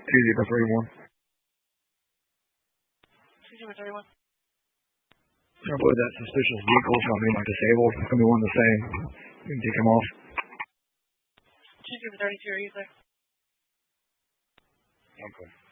2-0-31. 2-0-31. I believe that suspicious vehicle is going to be like disabled. It's going to be one of the same. You can take him off. 2-0-32, are you there? Okay.